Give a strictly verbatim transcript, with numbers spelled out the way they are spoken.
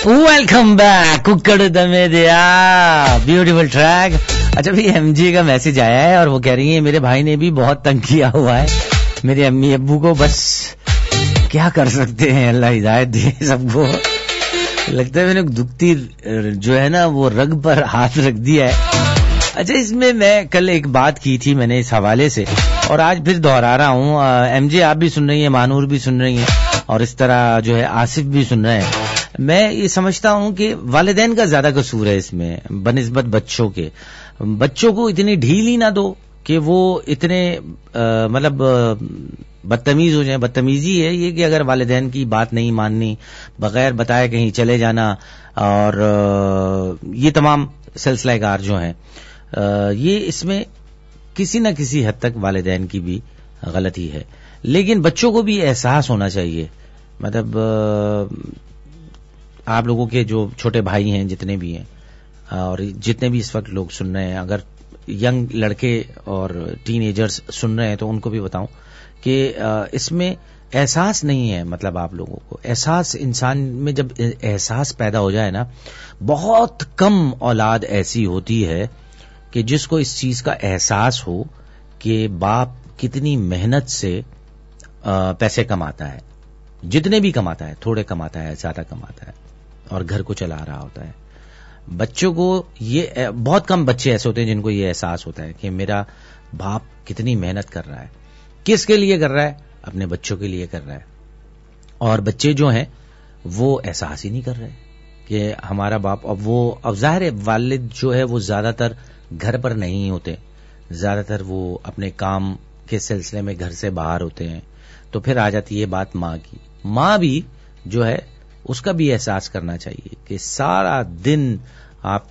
Welcome back कुक्कड़ दमे दिया ब्यूटीफुल ट्रैक. अच्छा भी एम जी का मैसेज आया है और वो कह रही है मेरे भाई ने भी बहुत तंग किया हुआ है मेरे अम्मी अब्बू को, बस क्या कर सकते हैं, अल्लाह हिदायत दे सबको. लगता है मैंने दुखती जो है ना वो रग पर हाथ रख दिया है. अच्छा इसमें मैं कल एक बात की थी मैंने इस हवाले से और आज फिर दोहरा रहा हूँ. एम जी आप भी सुन रही हैं, मानूर भी सुन रही हैं और इस तरह जो है आसिफ भी सुन रहे हैं. मैं ये समझता हूँ कि वालिदैन का ज्यादा कसूर है इसमें बनिस्बत बच्चों के. बच्चों को इतनी ढील ही ना दो कि वो इतने मतलब बदतमीज हो जाए. बदतमीजी है ये कि अगर वालिदैन की बात नहीं माननी, बगैर बताए कहीं चले जाना और आ, ये तमाम सिलसिला कार जो हैं ये इसमें किसी न किसी हद तक वालिदैन की भी गलती है. लेकिन बच्चों को भी एहसास होना चाहिए. मतलब आप लोगों के जो छोटे भाई हैं जितने भी हैं और जितने भी इस वक्त लोग सुन रहे हैं, अगर यंग लड़के और टीनेजर्स सुन रहे हैं तो उनको भी बताऊं कि इसमें एहसास नहीं है. मतलब आप लोगों को एहसास, इंसान में जब एहसास पैदा हो जाए ना, बहुत कम औलाद ऐसी होती है कि जिसको इस चीज का एहसास हो कि बाप कितनी मेहनत से पैसे कमाता है, जितने भी कमाता है, थोड़े कमाता है, ज्यादा कमाता है और घर को चला रहा होता है. बच्चों को ये, बहुत कम बच्चे ऐसे होते हैं जिनको ये एहसास होता है कि मेरा बाप कितनी मेहनत कर रहा है. किसके लिए कर रहा है? अपने बच्चों के लिए कर रहा है. और बच्चे जो हैं वो एहसास ही नहीं कर रहे कि हमारा बाप. अब वो अब जाहिर है वालिद जो है वो ज्यादातर घर पर नहीं होते, ज्यादातर वो अपने काम के सिलसिले में घर से बाहर होते हैं. तो फिर आ जाती है बात माँ की. माँ भी जो है उसका भी एहसास करना चाहिए कि सारा दिन आप